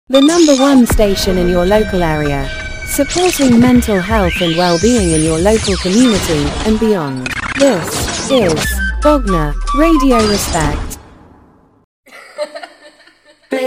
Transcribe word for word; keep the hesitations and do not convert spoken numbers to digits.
The number one station in your local area, supporting mental health and well-being in your local community and beyond. This is Bogner Radio Respect.